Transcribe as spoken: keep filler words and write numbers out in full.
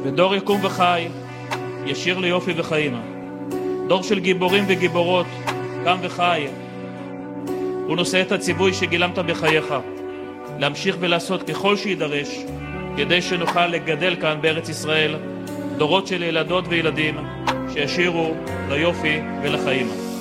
ודור יקום וחי, ישיר ליופי וחיים. דור של גיבורים וגיבורות, קם וחי. הוא נושא את הציווי שגילמת בחייך, להמשיך ולעשות ככל שידרש, כדי שנוכל לגדל כאן בארץ ישראל דורות של ילדות וילדים שישירו ליופי ולחיים.